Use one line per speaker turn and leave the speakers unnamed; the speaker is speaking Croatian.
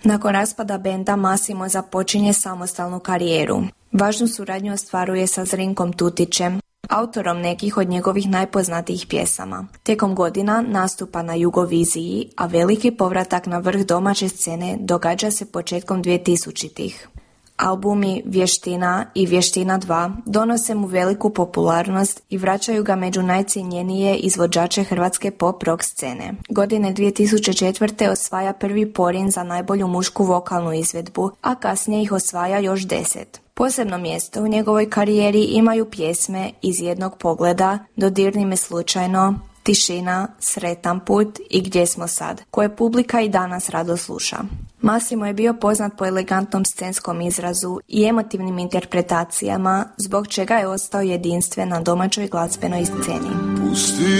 Nakon raspada benda Massimo započinje samostalnu karijeru. Važnu suradnju ostvaruje sa Zrinkom Tutićem, autorom nekih od njegovih najpoznatijih pjesama. Tijekom godina nastupa na Jugoviziji, a veliki povratak na vrh domaće scene događa se početkom 2000-ih. Albumi Vještina i Vještina 2 donose mu veliku popularnost i vraćaju ga među najcijenjenije izvođače hrvatske pop-rock scene. Godine 2004. osvaja prvi Porin za najbolju mušku vokalnu izvedbu, a kasnije ih osvaja još 10. Posebno mjesto u njegovoj karijeri imaju pjesme Iz jednog pogleda, Dodirni me slučajno, Tišina, Sretan put i Gdje smo sad, koje publika i danas rado sluša. Massimo je bio poznat po elegantnom scenskom izrazu i emotivnim interpretacijama, zbog čega je ostao jedinstven na domaćoj glazbenoj sceni.